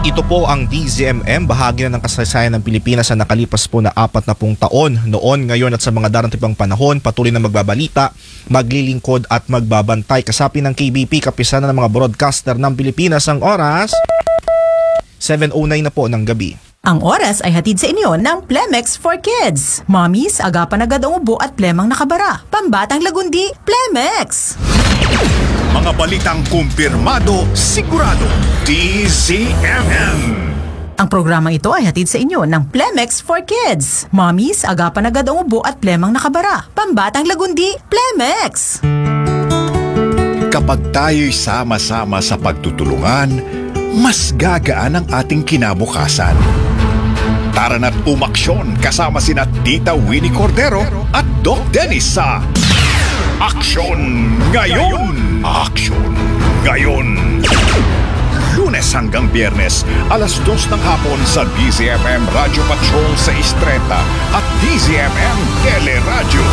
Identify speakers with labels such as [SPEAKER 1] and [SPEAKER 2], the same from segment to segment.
[SPEAKER 1] Ito po ang DZMM, bahagi na ng kasaysayan ng Pilipinas na nakalipas po na 40 taon. Noon, ngayon at sa mga darating pang panahon, patuloy na magbabalita, maglilingkod at magbabantay. Kasapi ng KBP, kapisanan ng mga broadcaster ng Pilipinas, ang oras 7:09 na po ng gabi.
[SPEAKER 2] Ang oras ay hatid sa inyo ng Plemex for Kids. Mommies, agapan agad ang ubo at plemang nakabara. Pambatang lagundi, Plemex!
[SPEAKER 3] Mga balitang kumpirmado, sigurado, DZMM.
[SPEAKER 2] Ang programang ito ay hatid sa inyo ng Plemex for Kids. Mommies, agapan agad ang ubo at plemang nakabara. Pambatang lagundi, Plemex!
[SPEAKER 3] Kapag tayo'y sama-sama sa pagtutulungan, mas gagaan ang ating kinabukasan. Tara na't umaksyon kasama sina Tita Winnie Cordero at Doc Dennis sa Aksyon Ngayon! Aksyon Ngayon! Lunes hanggang Biyernes, alas 2 ng hapon sa DZMM Radio Patrol 630 at DZMM Teleradyo.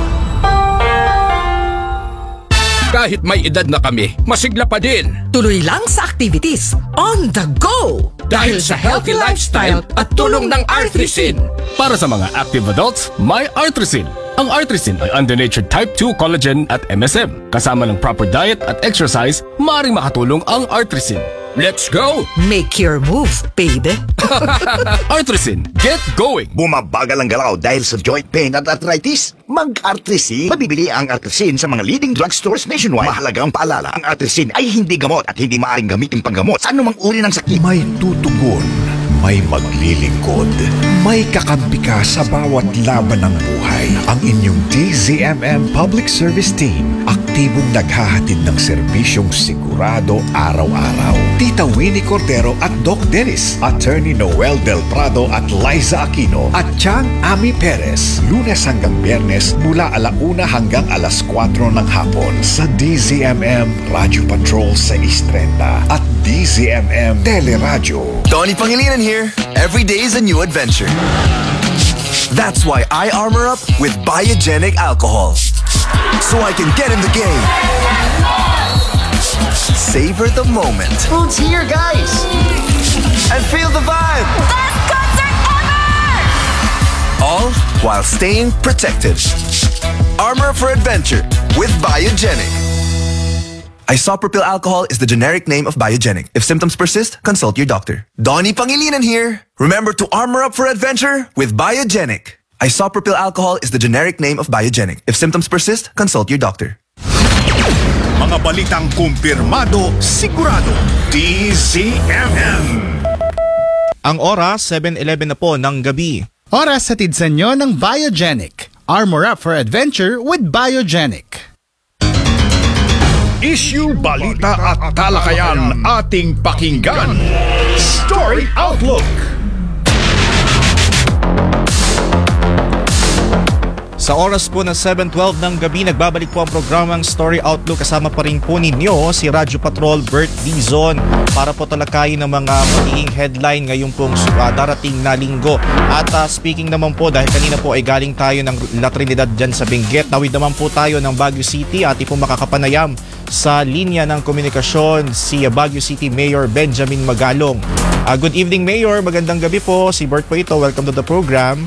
[SPEAKER 4] Kahit may edad na kami, masigla pa din.
[SPEAKER 5] Tuloy lang sa activities. On the go!
[SPEAKER 4] Dahil sa healthy lifestyle at tulong ng Artrisin.
[SPEAKER 6] Para sa mga active adults, may Artrisin. Ang Artrisin ay under-natured type 2 collagen at MSM. Kasama ng proper diet at exercise, maaaring makatulong ang Artrisin.
[SPEAKER 4] Let's go!
[SPEAKER 5] Make your move, baby.
[SPEAKER 6] Artrisin, get going!
[SPEAKER 7] Bumabagal ang galaw dahil sa joint pain at arthritis? Mag-Artrisin. Mabibili ang Artrisin sa mga leading drugstores nationwide. Mahalagang paalala, ang Artrisin ay hindi gamot at hindi maaaring gamitin panggamot sa anumang uri ng sakit.
[SPEAKER 3] May tutugon, may maglilingkod, may kakampi ka sa bawat laban ng buhay. Ang inyong DZMM Public Service Team, aktibong naghahatid ng serbisyong sigurado araw-araw. Tita Winnie Cordero at Doc Dennis, Attorney Noel Del Prado at Liza Aquino, at Chang Ami Perez, Lunes hanggang Biyernes mula 1:00 hanggang 4:00 ng hapon sa DZMM Radio Patrol 630 at DZMM Teleradyo.
[SPEAKER 8] Donnie Pangilinan here. Every day is a new adventure. That's why I armor up with Biogenic alcohol. So I can get in the game. Savor the moment.
[SPEAKER 7] Food's here, guys!
[SPEAKER 8] And feel the vibe.
[SPEAKER 9] Best concert ever!
[SPEAKER 8] All while staying protected. Armor up for adventure with Biogenic. Isopropyl alcohol is the generic name of Biogenic. If symptoms persist, consult your doctor. Donnie Pangilinan here. Remember to armor up for adventure with Biogenic. Isopropyl alcohol is the generic name of Biogenic. If symptoms persist, consult your doctor.
[SPEAKER 3] Mga balitang kumpirmado, sigurado, DZMM.
[SPEAKER 1] Ang oras 7:11 na po ng gabi.
[SPEAKER 10] Oras hatid sa inyo ng Biogenic. Armor up for adventure with Biogenic.
[SPEAKER 3] Issue, balita at talakayan ating pakinggan. Story Outlook.
[SPEAKER 1] Sa oras po na 7:12 ng gabi, nagbabalik po ang programang Story Outlook. Kasama pa rin po ninyo si Radyo Patrol Bert Dizon para po talakayin ng mga magiging headline ngayong pong darating na linggo. At speaking naman po, dahil kanina po ay galing tayo ng La Trinidad dyan sa Benguet, nawid naman po tayo ng Baguio City at po makakapanayam sa linya ng komunikasyon si Baguio City Mayor Benjamin Magalong. Good evening, Mayor. Magandang gabi po. Si Bert po ito. Welcome to the program.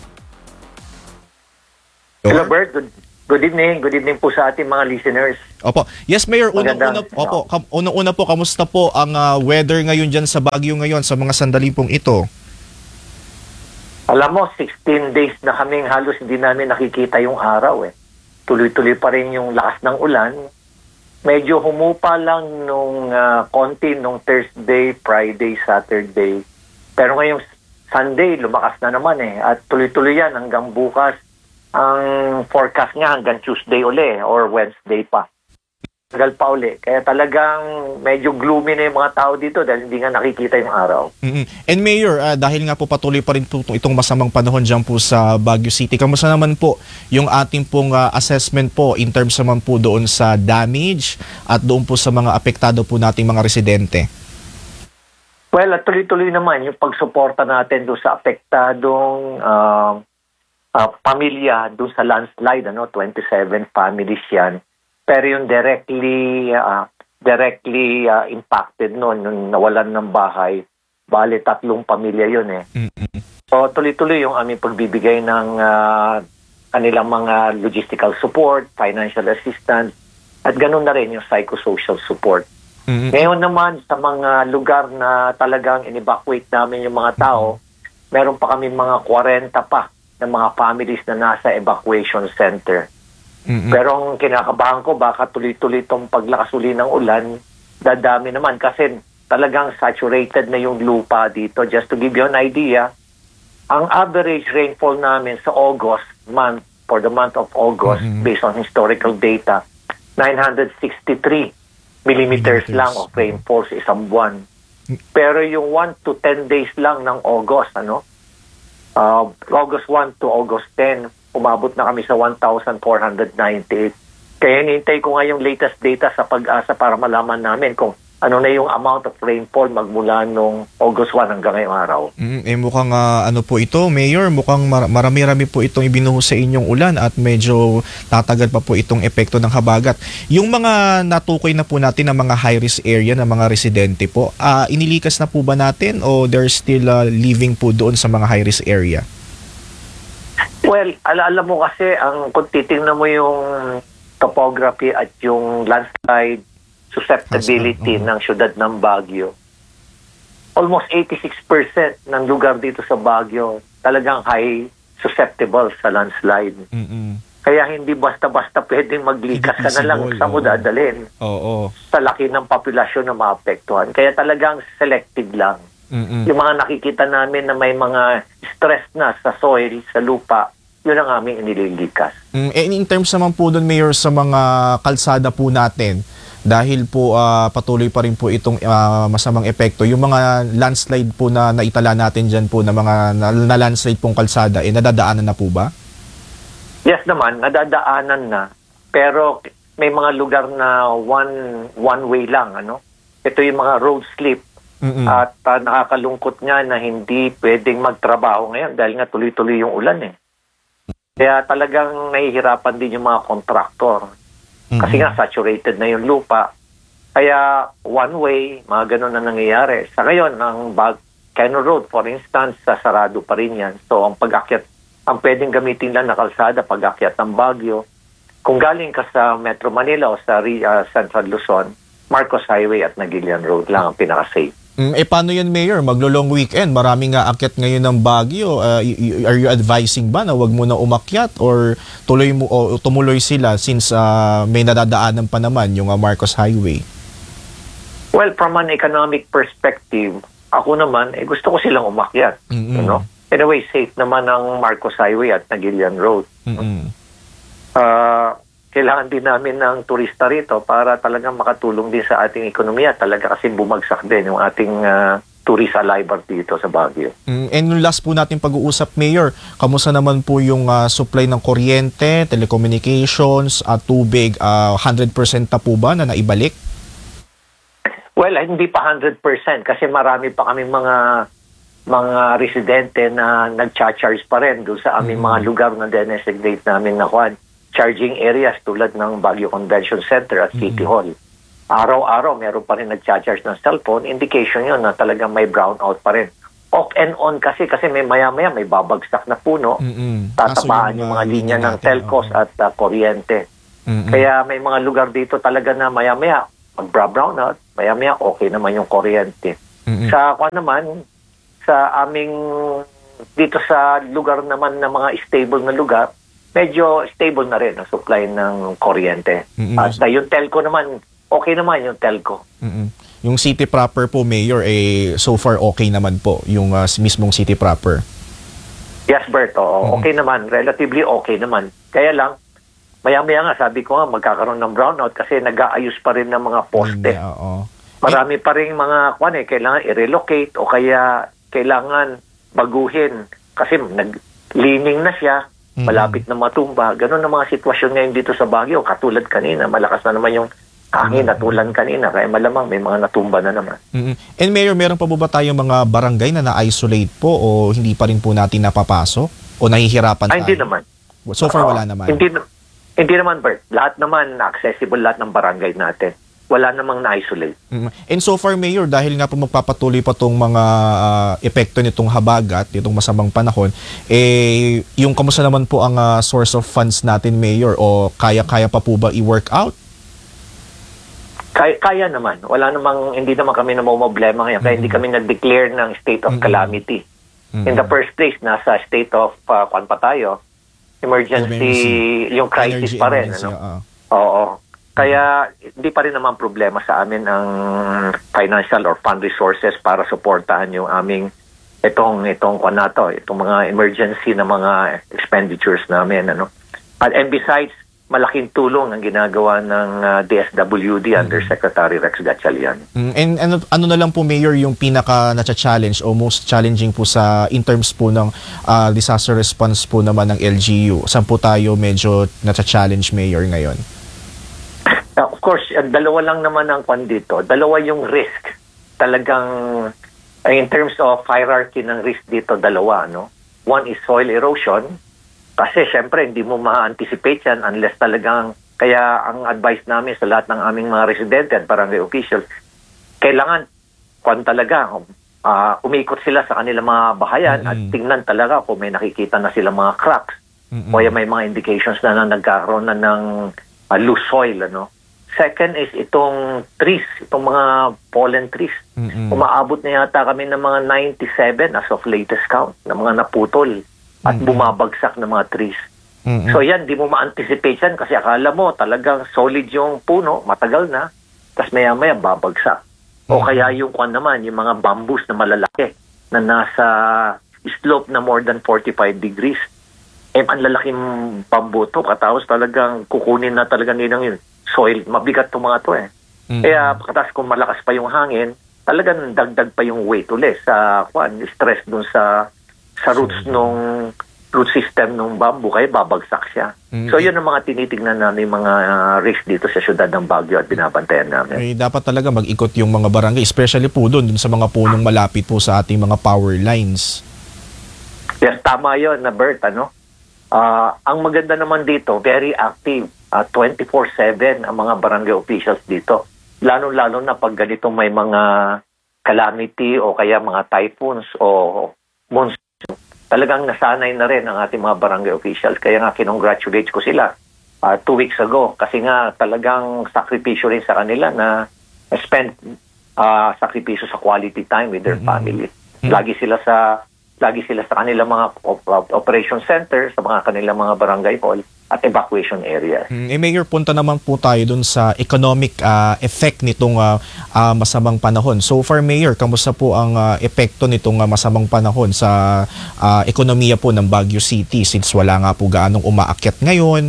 [SPEAKER 11] Hello Bert, good evening. Good evening po sa ating mga listeners.
[SPEAKER 1] Opo. Yes, Mayor, unang-una po, kamusta po ang weather ngayon dyan sa Baguio ngayon sa mga sandali pong ito?
[SPEAKER 11] Alam mo, 16 days na kaming halos hindi namin nakikita yung araw eh. Tuloy-tuloy pa rin yung lakas ng ulan. Medyo humupa lang nung konti nung Thursday, Friday, Saturday. Pero ngayong Sunday, lumakas na naman eh. At tuloy-tuloy yan hanggang bukas. Ang forecast niya hanggang Tuesday uli or Wednesday pa. Tagal pa uli. Kaya talagang medyo gloomy na yung mga tao dito dahil hindi nga nakikita yung araw.
[SPEAKER 1] And Mayor, dahil nga po patuloy pa rin itong masamang panahon dyan po sa Baguio City, kamusta naman po yung ating pong assessment po in terms naman po doon sa damage at doon po sa mga apektado po nating mga residente?
[SPEAKER 11] Well, tuloy-tuloy naman yung pagsuporta natin doon sa apektadong pamilya doon sa landslide, 27 families yan. Pero yung directly impacted noon, nung nawalan ng bahay, Bale, 3 pamilya yun eh. So, tuloy-tuloy yung aming pagbibigay ng kanilang mga logistical support, financial assistance, at ganun na rin yung psychosocial support. Ngayon naman, sa mga lugar na talagang in-evacuate namin yung mga tao, meron pa kami mga 40 pa ng mga families na nasa evacuation center. Pero ang kinakabahan ko, baka tuloy-tuloy itong paglakas uli ng ulan, dadami naman kasi talagang saturated na yung lupa dito. Just to give you an idea, ang average rainfall namin sa August month, for the month of August, based on historical data, 963 millimeters lang of rainfall sa isang buwan. Pero yung 1 to 10 days lang ng August, August 1 to August 10, umabot na kami sa 1,498. Kaya hinihintay ko nga yung latest data sa Pag-asa para malaman namin kung ano na yung amount of rainfall magmula nung August 1 hanggang ngayong araw.
[SPEAKER 1] Mukhang ano po ito, Mayor, mukhang marami-rami po itong ibinuhos sa inyong ulan at medyo tatagal pa po itong epekto ng habagat. Yung mga natukoy na po natin ng mga high-risk area ng mga residente po, inilikas na po ba natin o there's still living po doon sa mga high-risk area?
[SPEAKER 11] Well, alam mo kasi, kung titingnan mo yung topography at yung landslide susceptibility ng syudad ng Baguio, almost 86% ng lugar dito sa Baguio talagang high susceptible sa landslide. Kaya hindi basta-basta pwedeng maglikas ka na lang sa mo dadalhin. Sa laki ng populasyon na maapektuhan. Kaya talagang selective lang. Yung mga nakikita namin na may mga stress na sa soil, sa lupa, yun ang aming inililikas.
[SPEAKER 1] In terms naman po doon, Mayor, sa mga kalsada po natin, dahil po patuloy pa rin po itong masamang epekto, yung mga landslide po na naitala natin dyan po, na mga na landslide pong kalsada, nadadaanan na po ba?
[SPEAKER 11] Yes naman, nadadaanan na. Pero may mga lugar na one way lang. Ito yung mga road slip. At nakakalungkot nga na hindi pwedeng magtrabaho ngayon dahil nga tuloy-tuloy yung ulan eh. Kaya talagang nahihirapan din yung mga kontraktor. Kasi nga saturated na yung lupa. Kaya one way, mga ganun na nangyayari. Sa ngayon, ang Quezon Road, for instance, sarado pa rin yan. So ang pag-akyat, ang pwedeng gamitin lang na kalsada, pag-akyat ng Baguio. Kung galing ka sa Metro Manila o sa Central Luzon, Marcos Highway at Naguilian Road lang ang pinaka-safe.
[SPEAKER 1] Paano yan, Mayor? Maglo-long weekend. Maraming aakyat ngayon ng Baguio. Are you advising ba na wag mo na umakyat or tumuloy sila since may nadadaanan pa naman yung Marcos Highway?
[SPEAKER 11] Well, from an economic perspective, ako naman, gusto ko silang umakyat. Anyway, safe naman ang Marcos Highway at Naguilian Road. Kailangan din namin ng turista rito para talagang makatulong din sa ating ekonomiya. Talaga kasi bumagsak din yung ating tourist arrival dito sa Baguio.
[SPEAKER 1] And yung last po natin pag-uusap, Mayor, kamusta naman po yung supply ng kuryente, telecommunications, at tubig? 100% na po ba na naibalik?
[SPEAKER 11] Well, hindi pa 100% kasi marami pa kaming mga residente na nag-charge pa rin doon sa aming mga lugar na designate namin na charging areas tulad ng Baguio Convention Center at City Hall. Araw-araw, meron pa rin nag-charge ng cellphone. Indication yun na talagang may brownout pa rin. Off and on kasi may maya-maya, may babagsak na puno. Tatamaan yung mga linya ng telcos at kuryente. Kaya may mga lugar dito talaga na maya-maya, mag-brownout, maya-maya, okay naman yung kuryente. Sa aming, dito sa lugar naman na mga stable na lugar, medyo stable na rin ang supply ng kuryente. At yung telco naman, okay naman yung telco.
[SPEAKER 1] Yung city proper po, Mayor, so far okay naman po, yung mismong city proper?
[SPEAKER 11] Yes, Bert. Okay naman. Relatively okay naman. Kaya lang, maya-maya nga, sabi ko nga, magkakaroon ng brownout kasi nag-aayos pa rin ng mga poste. Marami pa rin mga kailangan i-relocate o kaya kailangan baguhin kasi nag-leaning na siya. Malapit na matumba. Ganun ang mga sitwasyon ngayon dito sa Baguio. Katulad kanina, malakas na naman yung hangin at ulan kanina. Kaya malamang may mga natumba na naman.
[SPEAKER 1] And Mayor, meron pa po ba tayong mga barangay na na-isolate po o hindi pa rin po natin napapasok? O nahihirapan tayo?
[SPEAKER 11] Hindi naman.
[SPEAKER 1] So far wala naman?
[SPEAKER 11] Hindi naman, Bert. Lahat naman accessible lahat ng barangay natin. wala namang na-isolate.
[SPEAKER 1] And so far, Mayor, dahil nga po magpapatuloy pa itong mga epekto nitong habagat, itong masamang panahon, yung kamusta naman po ang source of funds natin, Mayor, o kaya-kaya pa po ba i-work out?
[SPEAKER 11] Kaya naman. Hindi naman kami namumblema ngayon. Kaya hindi kami nag-declare ng state of calamity. In the first place, nasa state of, kwan pa tayo, emergency, yung crisis
[SPEAKER 1] Energy
[SPEAKER 11] pa rin.
[SPEAKER 1] emergency,
[SPEAKER 11] Oo. Kaya hindi pa rin naman problema sa amin ang financial or fund resources para suportahan yung aming itong mga emergency na mga expenditures namin. And besides, malaking tulong ang ginagawa ng DSWD under Secretary Rex Gatchalian.
[SPEAKER 1] And ano na lang po, Mayor, yung pinaka na-challenge o most challenging po in terms po ng disaster response po naman ng LGU? Saan po tayo medyo na-challenge, Mayor, ngayon?
[SPEAKER 11] Of course, dalawa lang naman ang kwan dito. Dalawa yung risk. Talagang, in terms of hierarchy ng risk dito, dalawa. One is soil erosion. Kasi syempre, hindi mo ma-anticipate yan unless talagang, kaya ang advice namin sa lahat ng aming mga residente at barangay officials, kailangan, kwan talaga, umikot sila sa kanilang mga bahayan at tingnan talaga kung may nakikita na sila mga cracks o may mga indications na nagkaroon na ng loose soil. Second is itong trees, itong mga pollen trees. Umaabot na yata kami ng mga 97 as of latest count na mga naputol at bumabagsak na mga trees. So yan, di mo ma-anticipate yan kasi akala mo talagang solid yung puno, matagal na, tapos maya-maya babagsak. O kaya yung naman, yung mga bamboos na malalaki na nasa slope na more than 45 degrees. Ang lalaking bamboo to, katapos talagang kukunin na talaga nilang yun. Soil, mabigat itong mga to Kaya pagkatapos kung malakas pa yung hangin, talagang dagdag pa yung weight ulit sa stress dun sa roots nung root system ng bamboo, kaya babagsak siya. So yun ang mga tinitignan namin mga risk dito sa syudad ng Baguio at binabantayan namin.
[SPEAKER 1] Dapat talaga mag-ikot yung mga barangay, especially po dun sa mga punong malapit po sa ating mga power lines.
[SPEAKER 11] Yes, tama yun na Bert, ang maganda naman dito, very active. 24/7 ang mga barangay officials dito. Lalo-lalo na pag ganito may mga calamity o kaya mga typhoons o monsoon. Talagang nasanay na rin ang ating mga barangay officials. Kaya nga kinongratulate ko sila 2 weeks ago. Kasi nga talagang sakripisyo rin sa kanila na spend sakripisyo sa quality time with their family. Lagi sila sa kanilang mga operation center, sa kanilang mga barangay hall at evacuation areas.
[SPEAKER 1] Mayor, punta naman po tayo dun sa economic effect nitong masamang panahon. So far, Mayor, kamusta po ang epekto nitong masamang panahon sa ekonomiya po ng Baguio City since wala nga po gaanong umaakyat ngayon?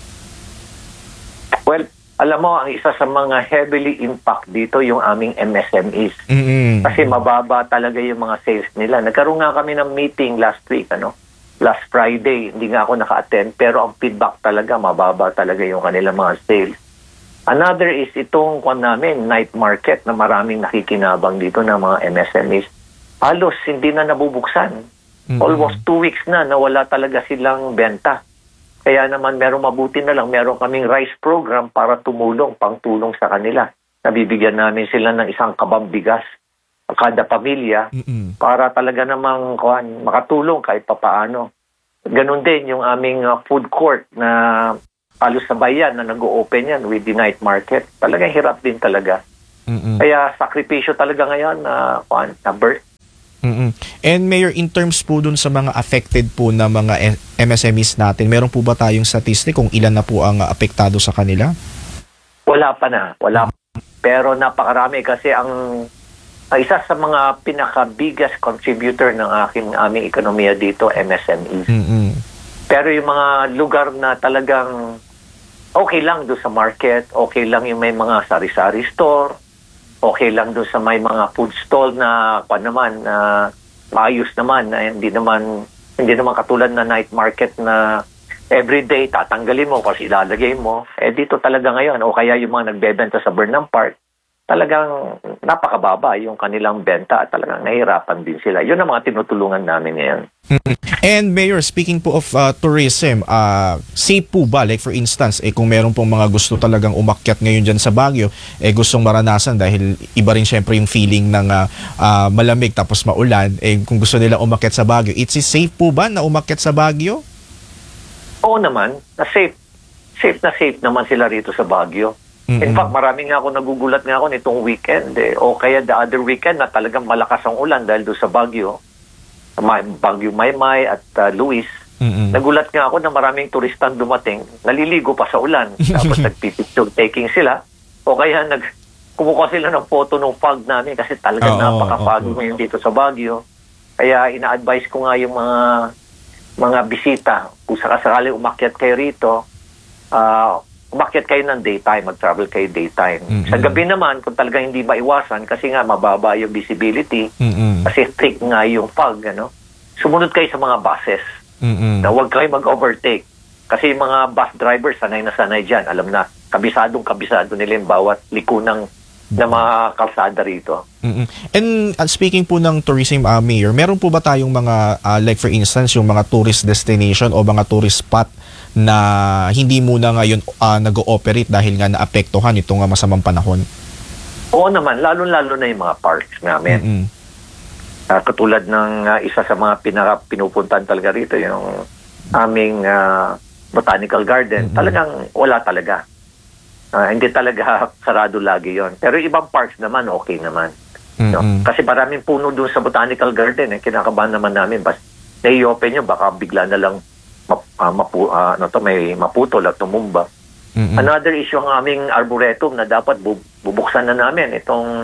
[SPEAKER 11] Well, alam mo, ang isa sa mga heavily impact dito yung aming MSMEs. Kasi mababa talaga yung mga sales nila. Nagkaroon nga kami ng meeting last week, last Friday, hindi nga ako naka-attend, pero ang feedback talaga, mababa talaga yung kanilang mga sales. Another is itong night market na maraming nakikinabang dito ng mga MSMEs. Halos hindi na nabubuksan. Almost 2 weeks na wala talaga silang benta. Kaya naman mabuti na lang, meron kaming rice program para pangtulong sa kanila. Nabibigyan namin sila ng 1 kabang bigas kada pamilya para talaga namang makatulong kahit papaano. Ganun din yung aming food court na halos sa bayan na nag-o-open yan with the night market. Talagang hirap din talaga. Kaya sakripisyo talaga ngayon na Bert.
[SPEAKER 1] And Mayor, in terms po dun sa mga affected po na mga MSMEs natin, meron po ba tayong statistic kung ilan na po ang apektado sa kanila?
[SPEAKER 11] Wala pa na. Pero napakarami kasi ang isa sa mga pinaka-biggest contributor ng aming ekonomiya dito, MSMEs. Pero yung mga lugar na talagang okay lang doon sa market, okay lang yung may mga sari-sari store, okay lang doon sa may mga food stall na maayos naman, na hindi naman katulad na night market na everyday tatanggalin mo kasi ilalagay mo. Dito talaga ngayon, o kaya yung mga nagbebenta sa Burnham Park, talagang napakababa yung kanilang benta at talagang nahihirapan din sila. Yun ang mga tinutulungan namin ngayon.
[SPEAKER 1] And Mayor, speaking po of tourism, safe po ba? Like for instance, kung meron pong mga gusto talagang umakyat ngayon dyan sa Baguio, gustong maranasan dahil iba rin syempre yung feeling ng malamig tapos maulan, kung gusto nila umakyat sa Baguio, it's safe po ba na umakyat sa Baguio?
[SPEAKER 11] Oo naman, na safe. Safe naman sila rito sa Baguio. In fact, marami nga ako nagugulat nga ako nitong weekend o kaya the other weekend na talagang malakas ang ulan dahil doon sa Baguio. Baguio Maymay at Luis. Nagulat nga ako na maraming turistang dumating, naliligo pa sa ulan. Tapos nagpipicture taking sila o kaya kumukuha sila ng photo ng fog namin kasi talagang napaka-fog ngayon dito sa Baguio. Kaya ina-advise ko nga yung mga bisita, kung sakasakali umakyat kayo rito, umakyat kayo ng daytime, mag-travel kayo daytime. Sa gabi naman, kung talagang hindi maiwasan, kasi nga mababa yung visibility, kasi thick nga yung fog, sumunod kayo sa mga buses, na huwag kayo mag-overtake. Kasi yung mga bus drivers, sanay na sanay dyan. Alam na, kabisado nila yung bawat liko ng mga kalsada rito.
[SPEAKER 1] And speaking po ng tourism, Mayor, meron po ba tayong mga, like for instance, yung mga tourist destination o mga tourist spot na hindi muna ngayon nag-ooperate dahil nga naapektuhan itong masamang panahon?
[SPEAKER 11] Oo naman, lalo-lalo na yung mga parks namin. Katulad ng isa sa mga pinupuntan talaga rito, yung aming botanical garden, talagang wala talaga. Hindi talaga sarado lagi yon. Pero ibang parks naman, okay naman. Kasi maraming puno doon sa botanical garden, kinakabahan naman namin, na-i-open nyo, baka bigla na lang may maputol at tumumba. Another issue ang aming arboretum na dapat bubuksan na namin itong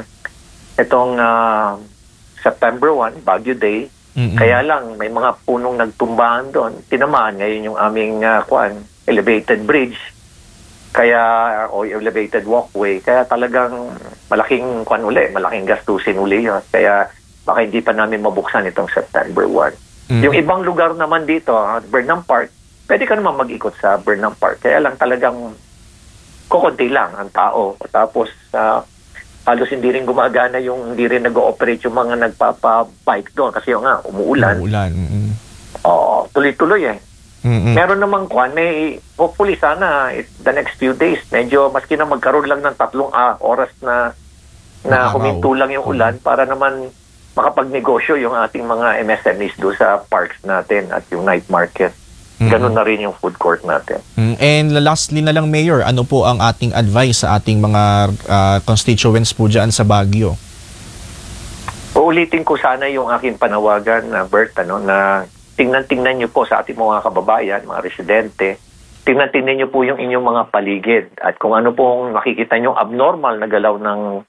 [SPEAKER 11] September 1, Baguio Day. Kaya lang may mga punong nagtumbahan doon. Tinamaan ngayon yung aming elevated bridge. O elevated walkway. Kaya talagang malaking gastusin uli yun. Kaya baka hindi pa namin mabuksan itong September 1. Yung ibang lugar naman dito, Burnham Park, pwede ka naman mag-ikot sa Burnham Park. Kaya lang talagang kukunti lang ang tao. Tapos halos hindi rin gumagana hindi rin nag-ooperate yung mga nagpapa-bike doon. Kasi nga, umuulan. Tuloy-tuloy Meron namang hopefully sana the next few days, medyo maski na magkaroon lang ng 3 oras na huminto lang yung ulan para naman makapagnegosyo yung ating mga MSMEs doon sa parks natin at yung night market. Ganun na rin yung food court natin.
[SPEAKER 1] And lastly na lang, Mayor, ano po ang ating advice sa ating mga constituents po dyan sa Baguio?
[SPEAKER 11] Uulitin ko sana yung aking panawagan, Bert, na tingnan nyo po sa ating mga kababayan, mga residente, tingnan nyo po yung inyong mga paligid at kung ano pong makikita nyo abnormal na galaw ng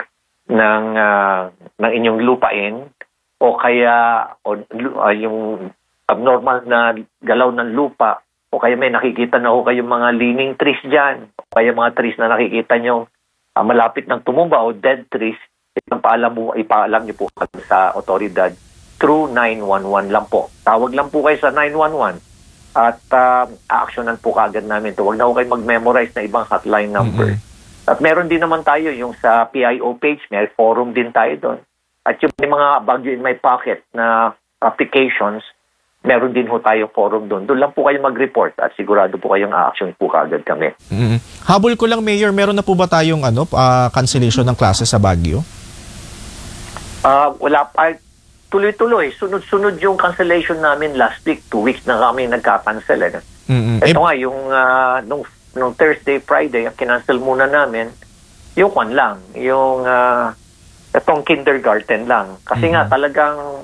[SPEAKER 11] inyong lupain o kaya yung abnormal na galaw ng lupa o kaya may nakikita na kayong mga leaning trees dyan o kaya mga trees na nakikita nyo malapit ng tumumba o dead trees, ipaalam nyo po sa otoridad through 911 lang po. Tawag lang po kayo sa 911 at actionan po kagad namin ito. Huwag na kayo mag-memorize na ibang hotline number. At meron din naman tayo yung sa PIO page, may forum din tayo doon. At yung mga Baguio in my pocket na applications, meron din ho tayo forum doon. Doon lang po kayo mag-report at sigurado po kayong action po kagad kami.
[SPEAKER 1] Habol ko lang, Mayor, meron na po ba tayong cancellation ng klase sa Baguio?
[SPEAKER 11] Wala pa. Tuloy-tuloy. Sunod-sunod yung cancellation namin last week. 2 weeks na kami nagka-cancel. Ito nga, yung nung Thursday, Friday, ang kinancel muna namin, yung itong kindergarten lang. Kasi nga talagang